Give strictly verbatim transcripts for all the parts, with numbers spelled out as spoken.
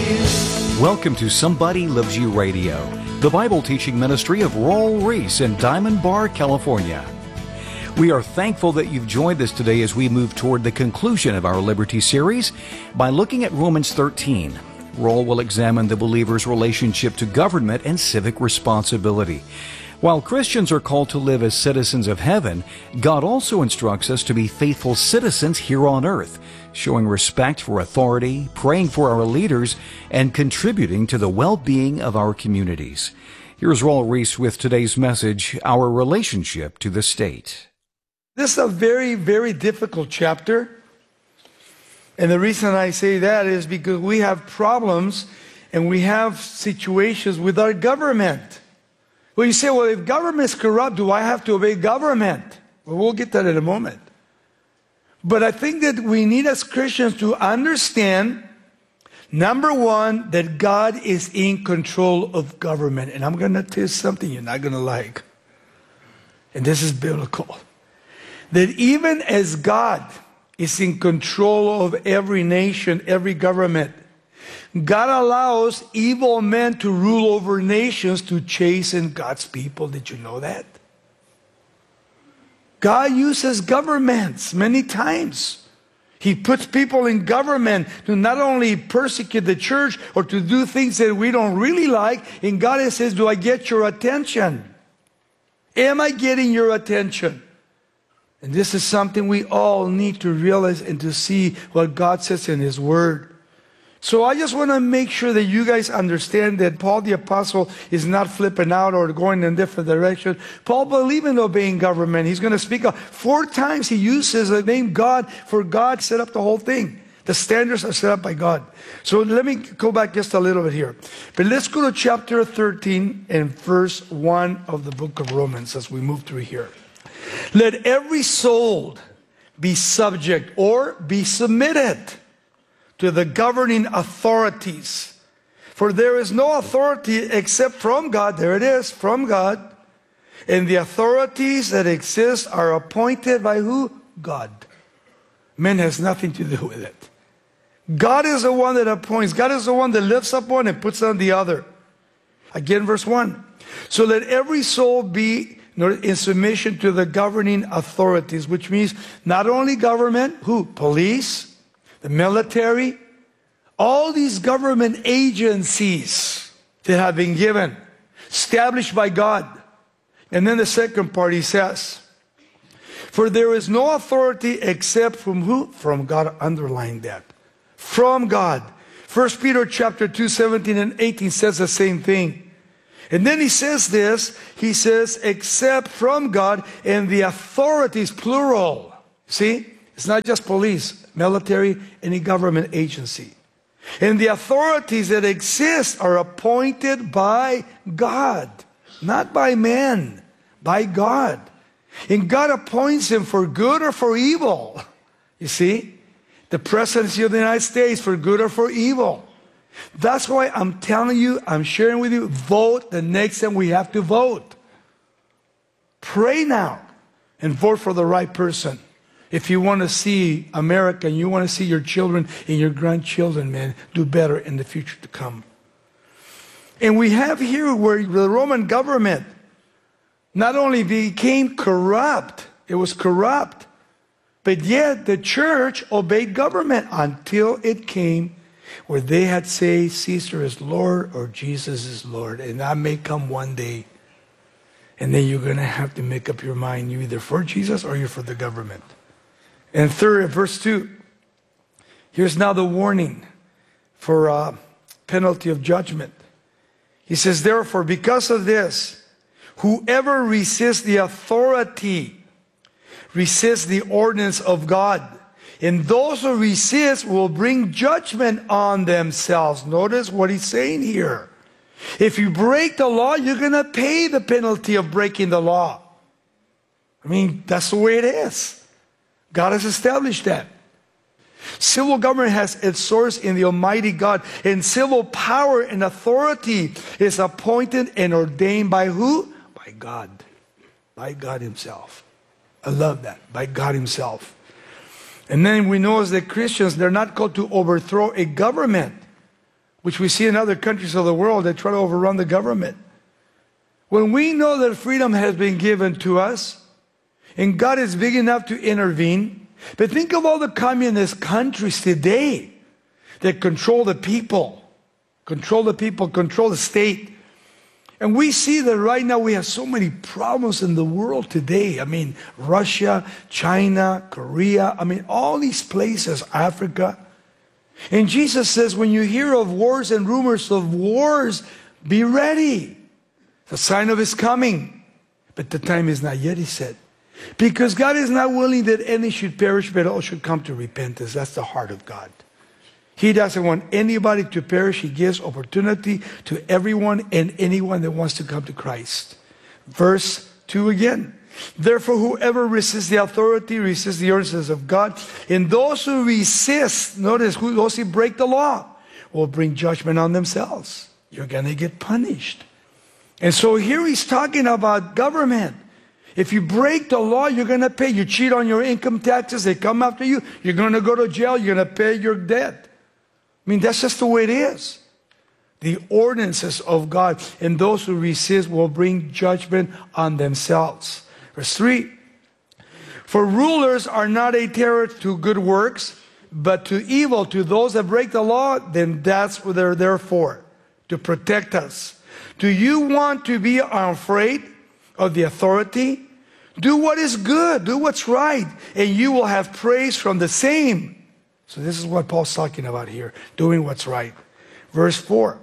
Welcome to Somebody Loves You Radio, the Bible teaching ministry of Raul Ries in Diamond Bar, California. We are thankful that you've joined us today as we move toward the conclusion of our Liberty series by looking at Romans thirteen. Raul will examine the believer's relationship to government and civic responsibility. While Christians are called to live as citizens of heaven, God also instructs us to be faithful citizens here on earth, showing respect for authority, praying for our leaders, and contributing to the well-being of our communities. Here's Raul Ries with today's message, Our Relationship to the State. This is a very, very difficult chapter. And the reason I say that is because we have problems and we have situations with our government. Well, you say, well, if government is corrupt, do I have to obey government? Well, we'll get that in a moment. But I think that we need as Christians to understand, number one, that God is in control of government. And I'm going to tell you something you're not going to like. And this is biblical. That even as God is in control of every nation, every government, God allows evil men to rule over nations to chasten God's people. Did you know that? God uses governments many times. He puts people in government to not only persecute the church or to do things that we don't really like. And God says, do I get your attention? Am I getting your attention? And this is something we all need to realize and to see what God says in His Word. So I just want to make sure that you guys understand that Paul the Apostle is not flipping out or going in a different direction. Paul believed in obeying government. He's going to speak up. Four times he uses the name God, for God set up the whole thing. The standards are set up by God. So let me go back just a little bit here. But let's go to chapter thirteen and verse one of the book of Romans as we move through here. Let every soul be subject or be submitted to the governing authorities. For there is no authority except from God. There it is, from God. And the authorities that exist are appointed by who? God. Man has nothing to do with it. God is the one that appoints. God is the one that lifts up one and puts on the other. Again, verse one. So let every soul be in submission to the governing authorities, which means not only government, who? Police, the military, all these government agencies that have been given, established by God. And then the second part he says, for there is no authority except from who? From God. Underline that. From God. First Peter chapter two, seventeen and eighteen says the same thing. And then he says this, he says, except from God, and the authorities, plural. See, it's not just police, military, any government agency. And the authorities that exist are appointed by God, not by man, by God. And God appoints them for good or for evil. You see, the presidency of the United States for good or for evil. That's why I'm telling you, I'm sharing with you, vote the next time we have to vote. Pray now and vote for the right person. If you want to see America and you want to see your children and your grandchildren, man, do better in the future to come. And we have here where the Roman government not only became corrupt, it was corrupt, but yet the church obeyed government until it came where they had say Caesar is Lord or Jesus is Lord. And that may come one day. And then you're going to have to make up your mind. You're either for Jesus or you're for the government. And third, verse two. Here's now the warning for uh, penalty of judgment. He says, therefore, because of this, whoever resists the authority resists the ordinance of God. And those who resist will bring judgment on themselves. Notice what he's saying here. If you break the law, you're going to pay the penalty of breaking the law. I mean, that's the way it is. God has established that. Civil government has its source in the Almighty God. And civil power and authority is appointed and ordained by who? By God. By God Himself. I love that. By God Himself. And then we know as the Christians, they're not called to overthrow a government. which we see in other countries of the world that try to overrun the government. When we know that freedom has been given to us, and God is big enough to intervene, but think of all the communist countries today that control the people, control the people, control the state. And we see that right now we have so many problems in the world today. I mean, Russia, China, Korea, I mean, all these places, Africa. And Jesus says, when you hear of wars and rumors of wars, be ready. The sign of his coming. But the time is not yet, he said. Because God is not willing that any should perish, but all should come to repentance. That's the heart of God. He doesn't want anybody to perish. He gives opportunity to everyone and anyone that wants to come to Christ. Verse two again. Therefore, whoever resists the authority resists the ordinances of God. And those who resist, notice, who, those who break the law, will bring judgment on themselves. You're going to get punished. And so here he's talking about government. If you break the law, you're going to pay. You cheat on your income taxes, they come after you. You're going to go to jail. You're going to pay your debt. I mean, that's just the way it is. The ordinances of God, and those who resist will bring judgment on themselves. Verse three, for rulers are not a terror to good works, but to evil, to those that break the law, then that's what they're there for, to protect us. Do you want to be afraid of the authority? Do what is good, do what's right, and you will have praise from the same. So this is what Paul's talking about here, doing what's right. Verse four.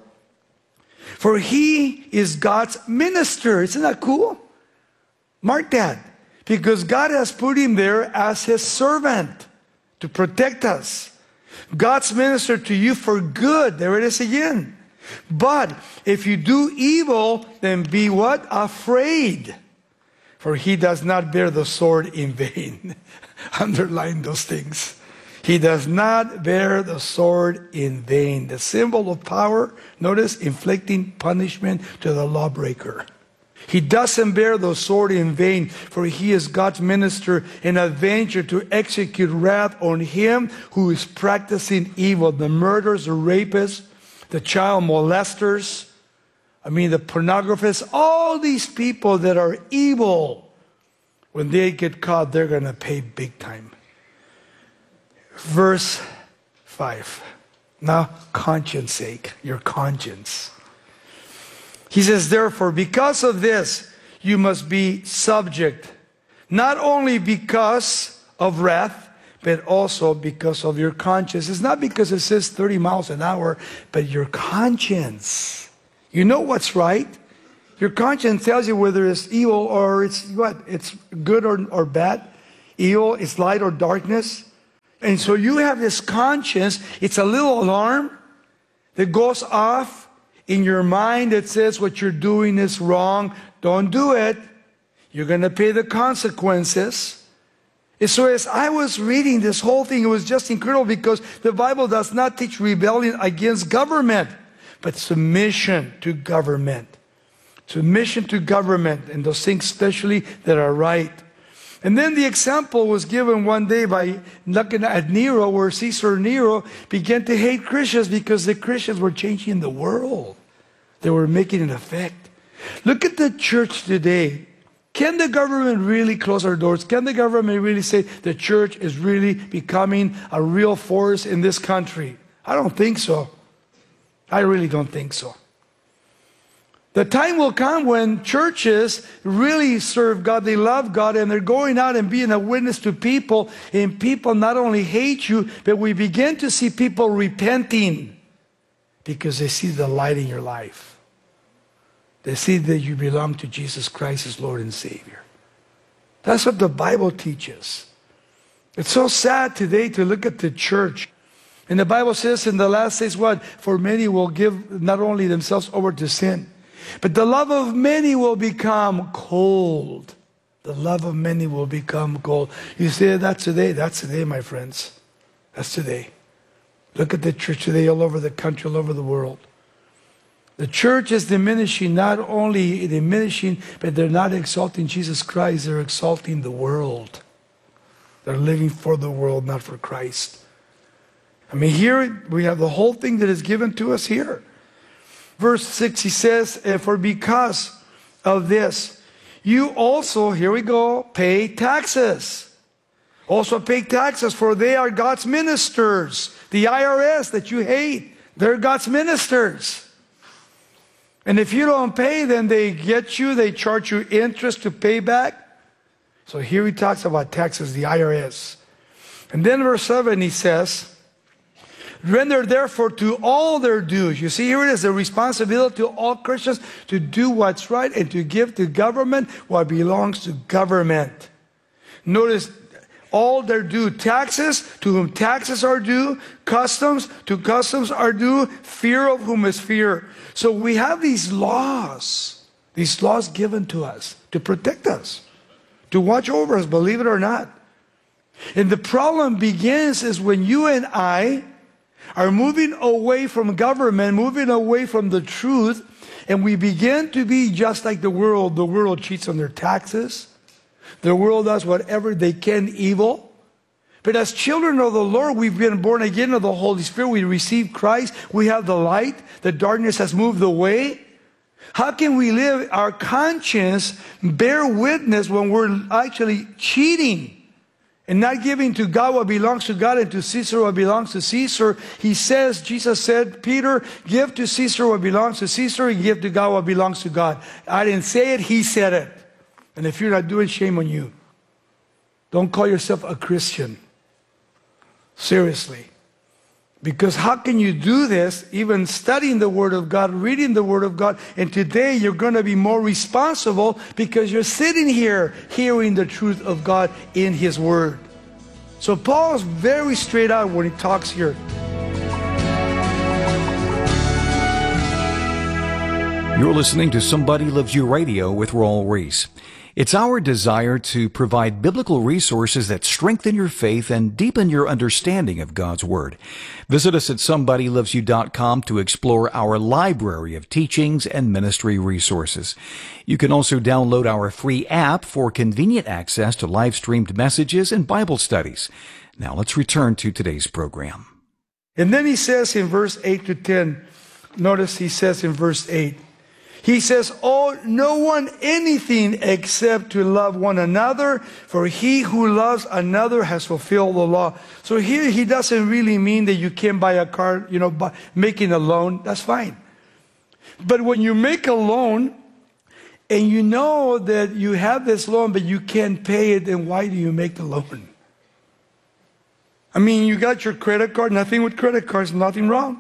For he is God's minister. Isn't that cool? Mark that. Because God has put him there as his servant to protect us. God's minister to you for good. There it is again. But if you do evil, then be what? Afraid. For he does not bear the sword in vain. Underline those things. He does not bear the sword in vain. The symbol of power, notice, inflicting punishment to the lawbreaker. He doesn't bear the sword in vain, for he is God's minister, an avenger to execute wrath on him who is practicing evil. The murderers, the rapists, the child molesters, I mean the pornographers, all these people that are evil, when they get caught, they're going to pay big time. Verse five. Now, conscience sake, your conscience. He says, therefore, because of this, you must be subject, not only because of wrath, but also because of your conscience. It's not because it says thirty miles an hour, but your conscience. You know what's right. Your conscience tells you whether it's evil or it's what? It's good or, or bad. Evil is light or darkness. And so you have this conscience. It's a little alarm that goes off in your mind that says what you're doing is wrong. Don't do it. You're going to pay the consequences. And so as I was reading this whole thing, it was just incredible because the Bible does not teach rebellion against government, but submission to government. Submission to government and those things especially that are right. And then the example was given one day by looking at Nero, where Caesar Nero began to hate Christians because the Christians were changing the world. They were making an effect. Look at the church today. Can the government really close our doors? Can the government really say the church is really becoming a real force in this country? I don't think so. I really don't think so. The time will come when churches really serve God, they love God, and they're going out and being a witness to people, and people not only hate you, but we begin to see people repenting because they see the light in your life. They see that you belong to Jesus Christ as Lord and Savior. That's what the Bible teaches. It's so sad today to look at the church. And the Bible says in the last days what? For many will give not only themselves over to sin, but the love of many will become cold. The love of many will become cold. You say that's today. That's today, my friends. That's today. Look at the church today all over the country, all over the world. The church is diminishing, not only diminishing, but they're not exalting Jesus Christ. They're exalting the world. They're living for the world, not for Christ. I mean, here we have the whole thing that is given to us here. Verse six, he says, for because of this, you also, here we go, pay taxes. Also pay taxes, for they are God's ministers. The I R S that you hate, they're God's ministers. And if you don't pay, then they get you, they charge you interest to pay back. So here he talks about taxes, the I R S. And then verse seven, he says, render therefore to all their dues. You see, here it is, the responsibility to all Christians to do what's right and to give to government what belongs to government. Notice, all their due. Taxes, to whom taxes are due. Customs, to customs are due. Fear, of whom is fear. So we have these laws, these laws given to us to protect us, to watch over us, believe it or not. And the problem begins is when you and I are moving away from government, moving away from the truth, and we begin to be just like the world. The world cheats on their taxes. The world does whatever they can evil. But as children of the Lord, we've been born again of the Holy Spirit. We receive Christ. We have the light. The darkness has moved away. How can we live our conscience, bear witness when we're actually cheating and not giving to God what belongs to God and to Caesar what belongs to Caesar? He says, Jesus said, Peter, give to Caesar what belongs to Caesar and give to God what belongs to God. I didn't say it, he said it. And if you're not doing, shame on you. Don't call yourself a Christian. Seriously. Because how can you do this, even studying the Word of God, reading the Word of God, and today you're going to be more responsible because you're sitting here hearing the truth of God in His Word. So Paul is very straight out when he talks here. You're listening to Somebody Loves You Radio with Raul Ries. It's our desire to provide biblical resources that strengthen your faith and deepen your understanding of God's Word. Visit us at somebody loves you dot com to explore our library of teachings and ministry resources. You can also download our free app for convenient access to live-streamed messages and Bible studies. Now let's return to today's program. And then he says in verse eight to ten, notice he says in verse eight, he says, owe no one anything except to love one another, for he who loves another has fulfilled the law. So here he doesn't really mean that you can buy a car, you know, by making a loan. That's fine. But when you make a loan and you know that you have this loan but you can't pay it, then why do you make the loan? I mean, you got your credit card, nothing with credit cards, nothing wrong.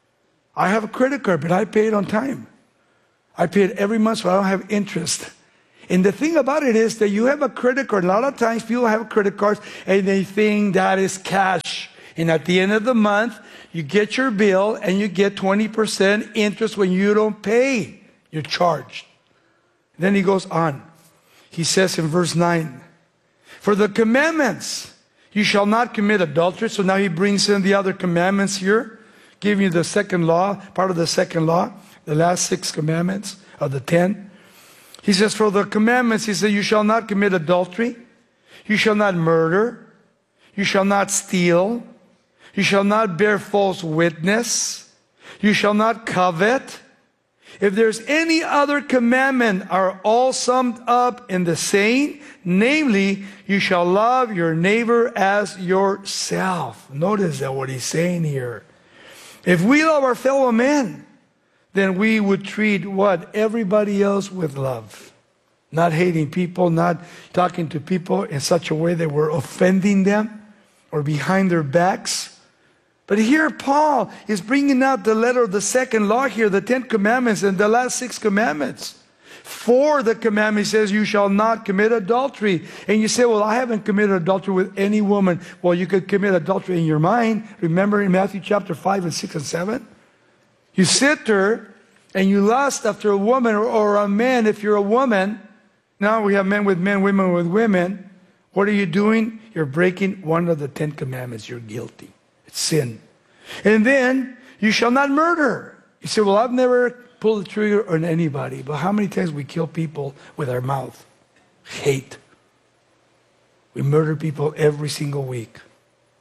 I have a credit card, but I pay it on time. I pay it every month, so I don't have interest. And the thing about it is that you have a credit card. A lot of times people have credit cards and they think that is cash. And at the end of the month, you get your bill and you get twenty percent interest when you don't pay. You're charged. Then he goes on. He says in verse nine, for the commandments, you shall not commit adultery. So now he brings in the other commandments here, giving you the second law, part of the second law. The last six commandments of the ten. He says, for the commandments, he said, you shall not commit adultery. You shall not murder. You shall not steal. You shall not bear false witness. You shall not covet. If there's any other commandment, are all summed up in the saying, namely, you shall love your neighbor as yourself. Notice that what he's saying here. If we love our fellow men, then we would treat what? Everybody else with love. Not hating people, not talking to people in such a way that we're offending them or behind their backs. But here Paul is bringing out the letter of the second law here, the Ten Commandments and the last six commandments. For the commandment says you shall not commit adultery. And you say, well, I haven't committed adultery with any woman. Well, you could commit adultery in your mind. Remember in Matthew chapter five and six and seven? You sit there and you lust after a woman or, or a man if you're a woman. Now we have men with men, women with women. What are you doing? You're breaking one of the Ten Commandments. You're guilty. It's sin. And then you shall not murder. You say, well, I've never pulled the trigger on anybody. But how many times we kill people with our mouth? Hate. We murder people every single week.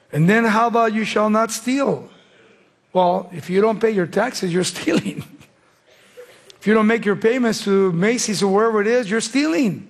And then how about you shall not steal? Well, if you don't pay your taxes, you're stealing. If you don't make your payments to Macy's or wherever it is, you're stealing.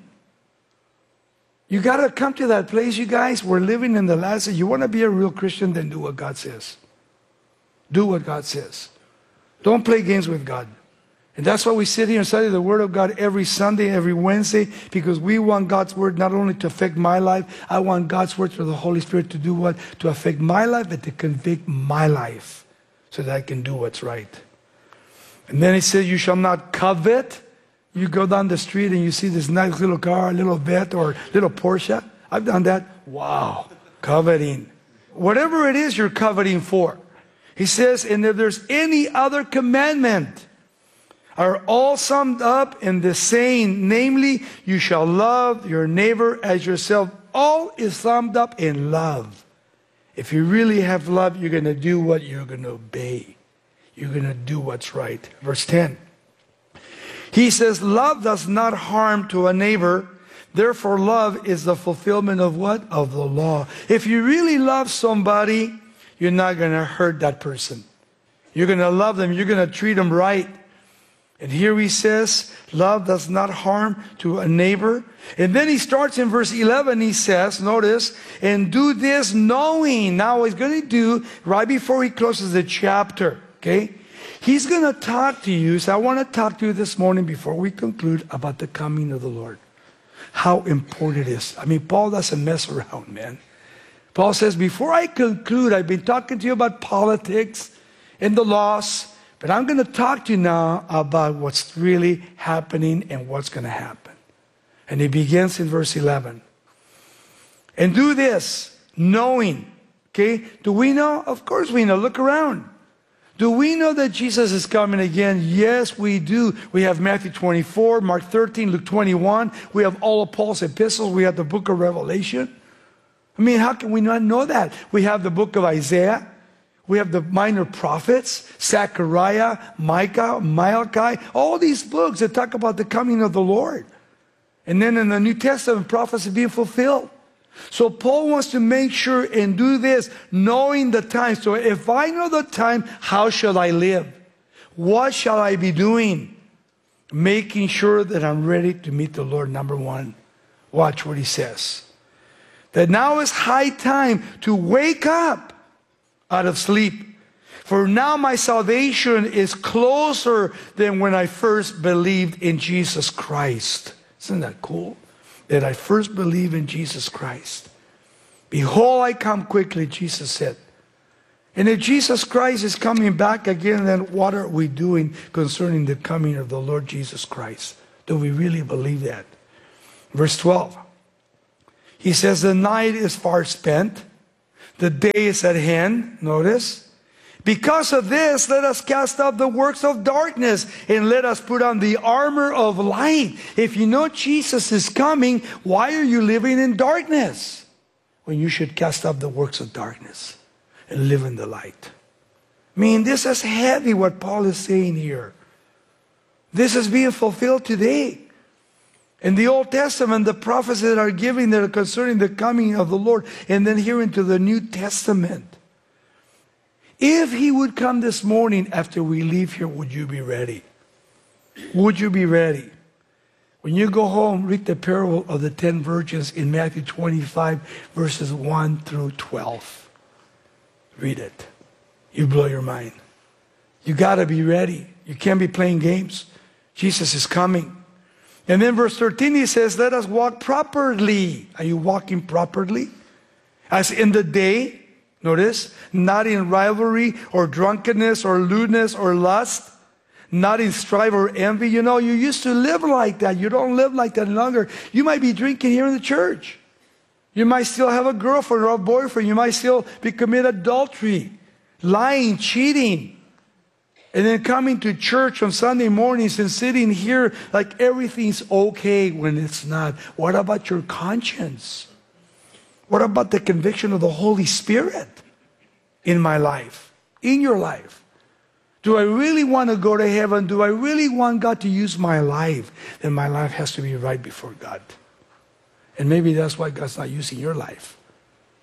You got to come to that place, you guys. We're living in the last days. You want to be a real Christian, then do what God says. Do what God says. Don't play games with God. And that's why we sit here and study the Word of God every Sunday, every Wednesday, because we want God's Word not only to affect my life, I want God's Word through the Holy Spirit to do what? To affect my life, but to convict my life so that I can do what's right. And then He says, you shall not covet. You go down the street and you see this nice little car, a little Vet or little Porsche. I've done that. Wow, coveting. Whatever it is you're coveting for. He says, and if there's any other commandment, are all summed up in the saying, namely, you shall love your neighbor as yourself. All is summed up in love. If you really have love, you're going to do what? You're going to obey. You're going to do what's right. Verse ten. He says, love does not harm to a neighbor. Therefore, love is the fulfillment of what? Of the law. If you really love somebody, you're not going to hurt that person. You're going to love them. You're going to treat them right. And here he says, love does not harm to a neighbor. And then he starts in verse eleven, he says, notice, and do this knowing. Now he's going to do, right before he closes the chapter, okay? He's going to talk to you. So I want to talk to you this morning before we conclude about the coming of the Lord. How important it is. I mean, Paul doesn't mess around, man. Paul says, before I conclude, I've been talking to you about politics and the laws, but I'm going to talk to you now about what's really happening and what's going to happen. And he begins in verse eleven. And do this, knowing. Okay? Do we know? Of course we know. Look around. Do we know that Jesus is coming again? Yes, we do. We have Matthew twenty-four, Mark thirteen, Luke twenty-one. We have all of Paul's epistles. We have the book of Revelation. I mean, how can we not know that? We have the book of Isaiah. We have the minor prophets, Zechariah, Micah, Malachi, all these books that talk about the coming of the Lord. And then in the New Testament, prophecy being fulfilled. So Paul wants to make sure and do this, knowing the time. So if I know the time, how shall I live? What shall I be doing? Making sure that I'm ready to meet the Lord, number one. Watch what he says. That now is high time to wake up out of sleep. For now my salvation is closer than when I first believed in Jesus Christ. Isn't that cool? That I first believed in Jesus Christ. Behold, I come quickly, Jesus said. And if Jesus Christ is coming back again, then what are we doing concerning the coming of the Lord Jesus Christ? Do we really believe that? Verse twelve. He says, the night is far spent. The day is at hand. Notice. Because of this, let us cast off the works of darkness and let us put on the armor of light. If you know Jesus is coming, why are you living in darkness? When you should cast off the works of darkness and live in the light. I mean, this is heavy what Paul is saying here. This is being fulfilled today. In the Old Testament, the prophecies that are given that are concerning the coming of the Lord, and then here into the New Testament. If he would come this morning after we leave here, would you be ready? Would you be ready? When you go home, read the parable of the ten virgins in Matthew twenty-five, verses one through twelve. Read it. You blow your mind. You got to be ready. You can't be playing games. Jesus is coming. And then verse thirteen, he says, let us walk properly. Are you walking properly? As in the day, notice, not in rivalry or drunkenness or lewdness or lust, not in strife or envy. You know, you used to live like that. You don't live like that any longer. You might be drinking here in the church. You might still have a girlfriend or a boyfriend. You might still be commit adultery, lying, cheating. And then coming to church on Sunday mornings and sitting here like everything's okay when it's not. What about your conscience? What about the conviction of the Holy Spirit in my life, in your life? Do I really want to go to heaven? Do I really want God to use my life? Then my life has to be right before God. And maybe that's why God's not using your life.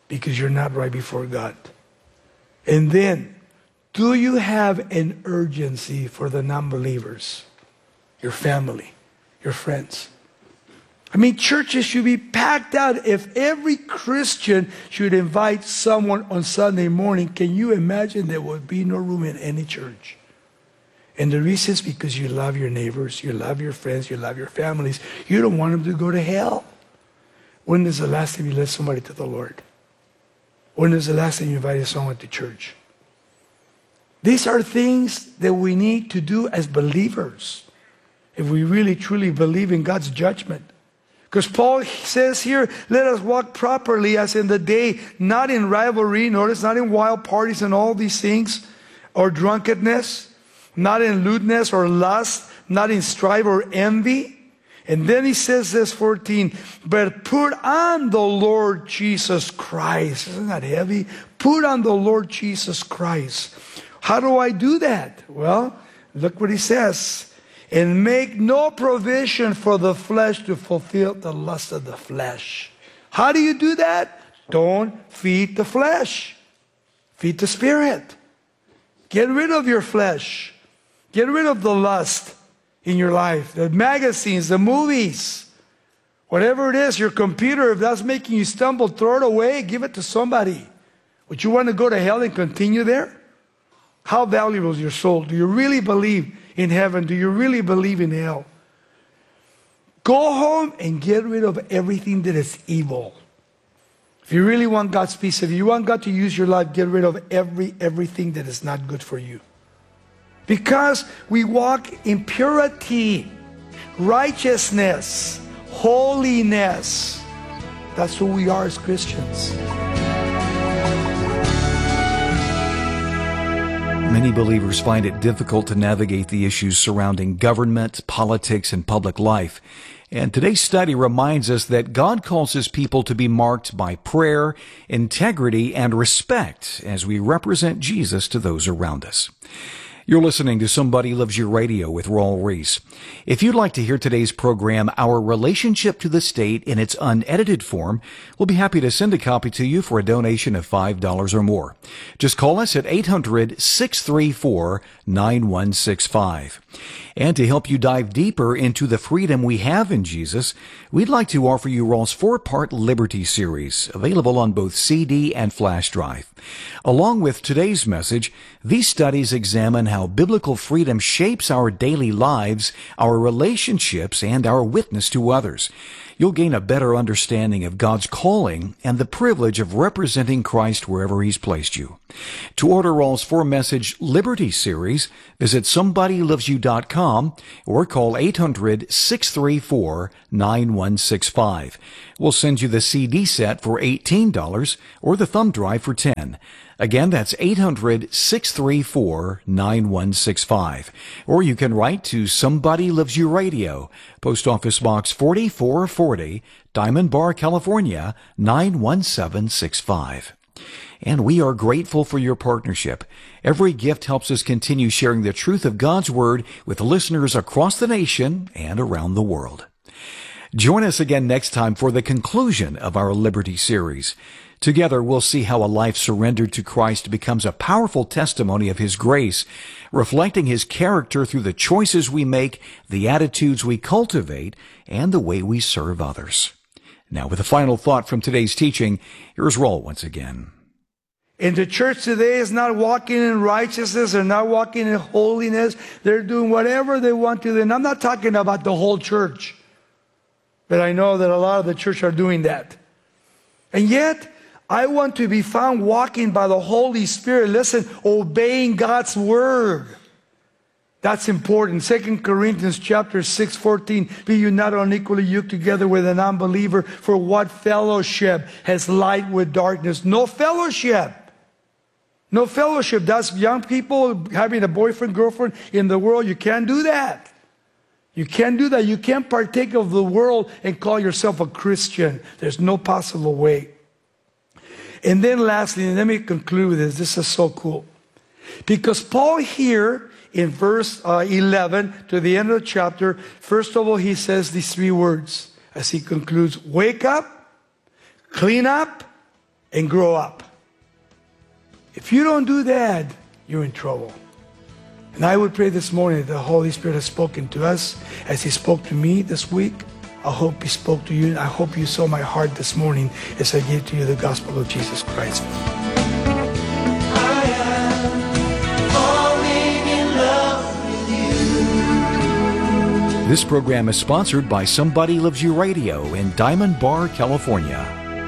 because you're not right before God. And then, do you have an urgency for the non-believers? Your family, your friends. I mean, churches should be packed out. If every Christian should invite someone on Sunday morning, can you imagine there would be no room in any church? And the reason is because you love your neighbors, you love your friends, you love your families. You don't want them to go to hell. When is the last time you led somebody to the Lord? When is the last time you invited someone to church? These are things that we need to do as believers if we really truly believe in God's judgment. Because Paul says here, let us walk properly as in the day, not in rivalry, notice, not in wild parties and all these things, or drunkenness, not in lewdness or lust, not in strife or envy. And then he says this, fourteen, but put on the Lord Jesus Christ. Isn't that heavy? Put on the Lord Jesus Christ. How do I do that? Well, look what he says. And make no provision for the flesh to fulfill the lust of the flesh. How do you do that? Don't feed the flesh. Feed the Spirit. Get rid of your flesh. Get rid of the lust in your life. The magazines, the movies, whatever it is, your computer, if that's making you stumble, throw it away, give it to somebody. Would you want to go to hell and continue there? How valuable is your soul? Do you really believe in heaven? Do you really believe in hell? Go home and get rid of everything that is evil. If you really want God's peace, if you want God to use your life, get rid of every everything that is not good for you. Because we walk in purity, righteousness, holiness. That's who we are as Christians. Many believers find it difficult to navigate the issues surrounding government, politics, and public life. And today's study reminds us that God calls His people to be marked by prayer, integrity, and respect as we represent Jesus to those around us. You're listening to Somebody Loves You Radio with Raul Ries. If you'd like to hear today's program, Our Relationship to the State, in its unedited form, we'll be happy to send a copy to you for a donation of five dollars or more. Just call us at eight hundred, six three four, nine one six five. And to help you dive deeper into the freedom we have in Jesus, we'd like to offer you Raul's four-part Liberty series, available on both C D and flash drive. Along with today's message, these studies examine how biblical freedom shapes our daily lives, our relationships, and our witness to others. You'll gain a better understanding of God's calling and the privilege of representing Christ wherever He's placed you. To order Raul's four-message Liberty series, visit somebody loves you dot com or call eight hundred, six three four, nine one six five. We'll send you the C D set for eighteen dollars or the thumb drive for ten dollars. Again, that's eight hundred, six three four, nine one six five. Or you can write to Somebody Loves You Radio, Post Office Box forty-four forty, Diamond Bar, California, nine one seven six five. And we are grateful for your partnership. Every gift helps us continue sharing the truth of God's Word with listeners across the nation and around the world. Join us again next time for the conclusion of our Liberty series. Together, we'll see how a life surrendered to Christ becomes a powerful testimony of His grace, reflecting His character through the choices we make, the attitudes we cultivate, and the way we serve others. Now, with a final thought from today's teaching, here's Raul once again. And the church today is not walking in righteousness. They're not walking in holiness. They're doing whatever they want to do. And I'm not talking about the whole church. But I know that a lot of the church are doing that. And yet, I want to be found walking by the Holy Spirit. Listen, obeying God's Word. That's important. Second Corinthians chapter six, fourteen. Be you not unequally yoked together with an unbeliever. For what fellowship has light with darkness? No fellowship. No fellowship. That's young people having a boyfriend, girlfriend in the world. You can't do that. You can't do that. You can't partake of the world and call yourself a Christian. There's no possible way. And then lastly, and let me conclude with this. This is so cool. Because Paul here in verse uh, eleven to the end of the chapter, first of all, he says these three words as he concludes: wake up, clean up, and grow up. If you don't do that, you're in trouble. And I would pray this morning that the Holy Spirit has spoken to us as He spoke to me this week. I hope He spoke to you, and I hope you saw my heart this morning as I gave to you the gospel of Jesus Christ. This program is sponsored by Somebody Loves You Radio in Diamond Bar, California.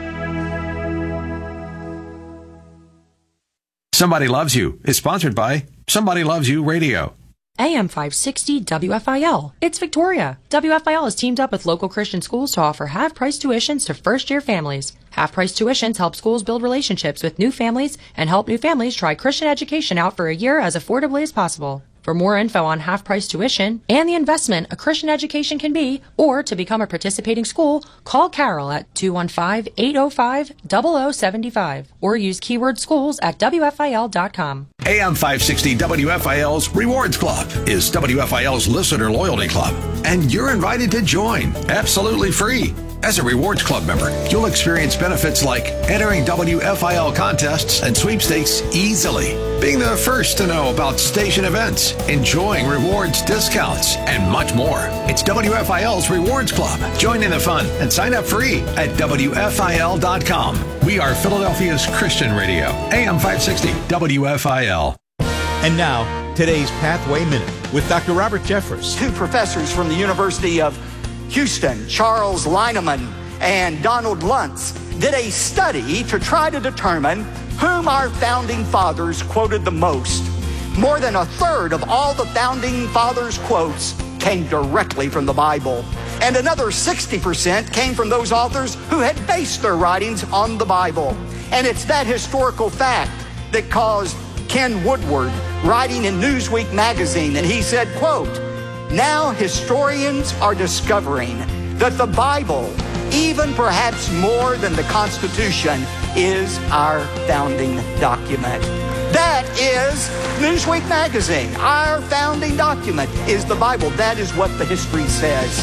Somebody Loves You is sponsored by Somebody Loves You Radio. A M five sixty W F I L. It's Victoria. W F I L has teamed up with local Christian schools to offer half-price tuitions to first-year families. Half-price tuitions help schools build relationships with new families and help new families try Christian education out for a year as affordably as possible. For more info on half-price tuition and the investment a Christian education can be, or to become a participating school, call Carol at two one five, eight oh five, zero zero seven five or use keyword schools at W F I L dot com. A M five sixty W F I L's Rewards Club is W F I L's listener loyalty club, and you're invited to join absolutely free. As a Rewards Club member, you'll experience benefits like entering W F I L contests and sweepstakes easily, being the first to know about station events, enjoying rewards discounts, and much more. It's W F I L's Rewards Club. Join in the fun and sign up free at W F I L dot com. We are Philadelphia's Christian radio, A M five sixty W F I L. And now, today's Pathway Minute with Doctor Robert Jeffress. Two professors from the University of Houston, Charles Lineman and Donald Luntz, did a study to try to determine whom our founding fathers quoted the most. More than a third of all the founding fathers' quotes came directly from the Bible, and another sixty percent came from those authors who had based their writings on the Bible. And it's that historical fact that caused Ken Woodward, writing in Newsweek magazine, and he said, quote, "Now historians are discovering that the Bible, even perhaps more than the Constitution, is our founding document." That is Newsweek magazine. Our founding document is the Bible. That is what the history says.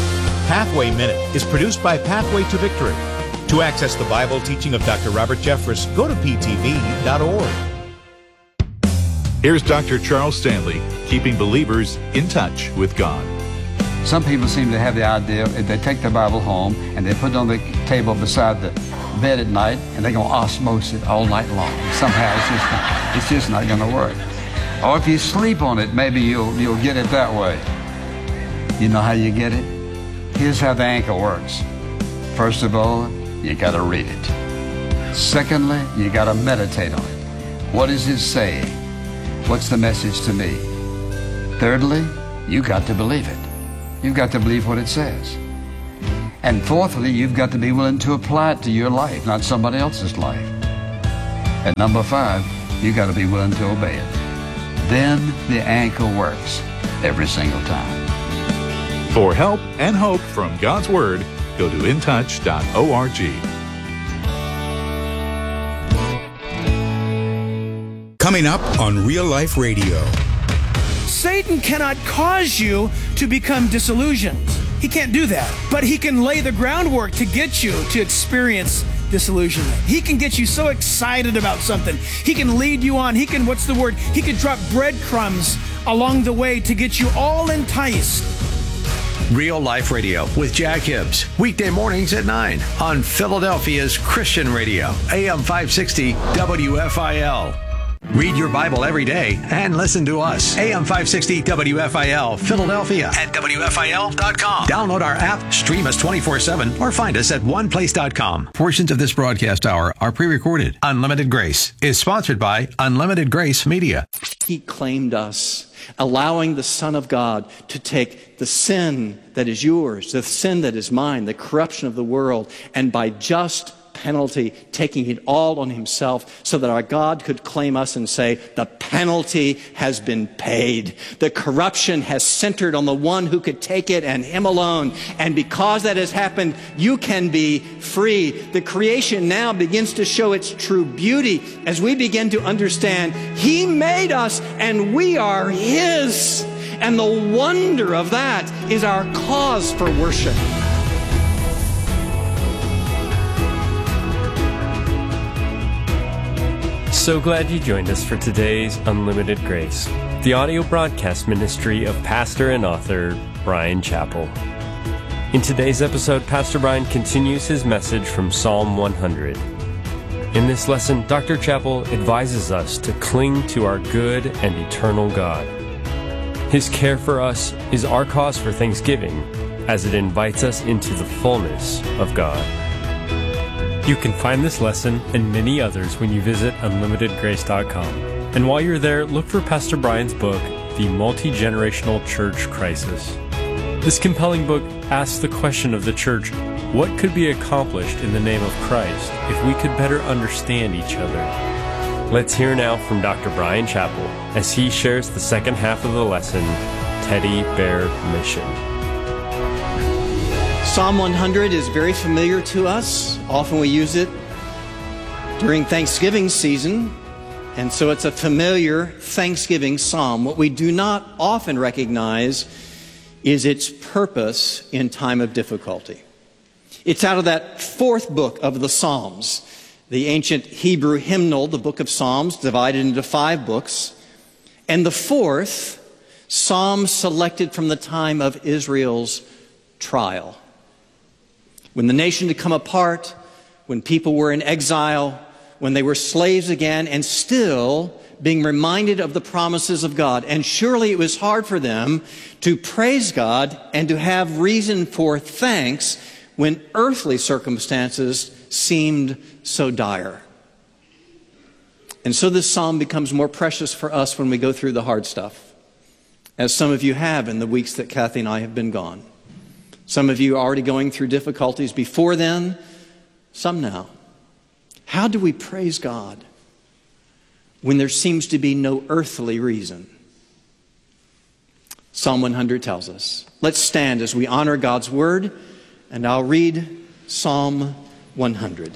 Pathway Minute is produced by Pathway to Victory. To access the Bible teaching of Doctor Robert Jeffress, go to P T V dot org. Here's Doctor Charles Stanley, keeping believers in touch with God. Some people seem to have the idea if they take the Bible home and they put it on the table beside the bed at night and they're going to osmose it all night long. Somehow it's just not, it's just not going to work. Or if you sleep on it, maybe you'll, you'll get it that way. You know how you get it? Here's how the anchor works. First of all, you got to read it. Secondly, you got to meditate on it. What does it say? What's the message to me? Thirdly, you got to believe it. You've got to believe what it says. And fourthly, you've got to be willing to apply it to your life, not somebody else's life. And number five, you've got to be willing to obey it. Then the anchor works every single time. For help and hope from God's Word, go to in touch dot org. Coming up on Real Life Radio. Satan cannot cause you to become disillusioned. He can't do that. But he can lay the groundwork to get you to experience disillusionment. He can get you so excited about something. He can lead you on. He can, what's the word? He can drop breadcrumbs along the way to get you all enticed. Real Life Radio with Jack Hibbs, weekday mornings at nine on Philadelphia's Christian radio, A M five sixty W F I L. Read your Bible every day and listen to us. A M five sixty W F I L, Philadelphia at W F I L dot com. Download our app, stream us twenty-four seven, or find us at one place dot com. Portions of this broadcast hour are pre-recorded. Unlimited Grace is sponsored by Unlimited Grace Media. He claimed us, allowing the Son of God to take the sin that is yours, the sin that is mine, the corruption of the world, and by just penalty, taking it all on himself so that our God could claim us and say, the penalty has been paid. The corruption has centered on the one who could take it and him alone. And because that has happened, you can be free. The creation now begins to show its true beauty as we begin to understand he made us and we are his. And the wonder of that is our cause for worship. so glad you joined us for today's Unlimited Grace, the audio broadcast ministry of pastor and author Bryan Chapell. In today's episode, Pastor Bryan continues his message from Psalm one hundred. In this lesson, Doctor Chapell advises us to cling to our good and eternal God. His care for us is our cause for thanksgiving, as it invites us into the fullness of God. You can find this lesson and many others when you visit unlimited grace dot com. And while you're there, look for Pastor Bryan's book, The Multi-Generational Church Crisis. This compelling book asks the question of the church, what could be accomplished in the name of Christ if we could better understand each other? Let's hear now from Doctor Bryan Chapell as he shares the second half of the lesson, Teddy Bear Mission. Psalm one hundred is very familiar to us. Often we use it during Thanksgiving season, and so it's a familiar Thanksgiving psalm. What we do not often recognize is its purpose in time of difficulty. It's out of that fourth book of the Psalms, the ancient Hebrew hymnal, the book of Psalms, divided into five books, and the fourth, Psalm selected from the time of Israel's trial. When the nation had come apart, when people were in exile, when they were slaves again, and still being reminded of the promises of God. And surely it was hard for them to praise God and to have reason for thanks when earthly circumstances seemed so dire. And so this psalm becomes more precious for us when we go through the hard stuff, as some of you have in the weeks that Kathy and I have been gone. Some of you are already going through difficulties before then, some now. How do we praise God when there seems to be no earthly reason? Psalm one hundred tells us. Let's stand as we honor God's word, and I'll read Psalm one hundred.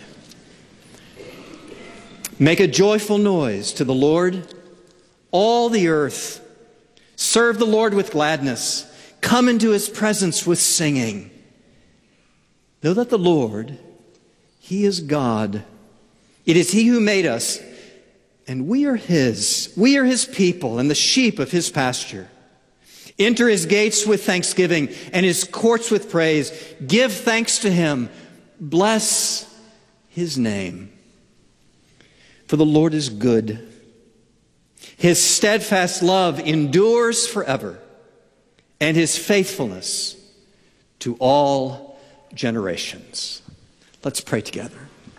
Make a joyful noise to the Lord, all the earth. Serve the Lord with gladness. Come into his presence with singing. Know that the Lord, he is God. It is he who made us, and we are his. We are his people and the sheep of his pasture. Enter his gates with thanksgiving and his courts with praise. Give thanks to him. Bless his name. For the Lord is good. His steadfast love endures forever, and his faithfulness to all generations. Let's pray together.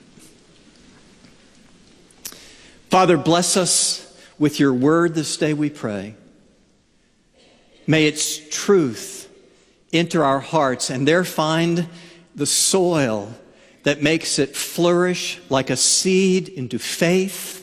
Father, bless us with your word this day, we pray. May its truth enter our hearts and there find the soil that makes it flourish like a seed into faith